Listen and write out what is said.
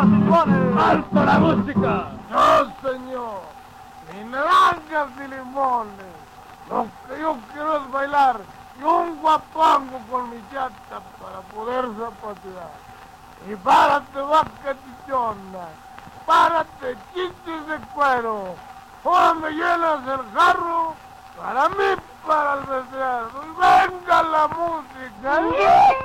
los limones! ¡Alto la música! No, señor. Ni naranjas ni limones. Lo que yo quiero es bailar y un guapango con mi chata para poder zapatear. Y párate, vaca chichona. Párate, chichis de cuero. Ahora me llenas el jarro para mí, para el becerro. Y venga la música.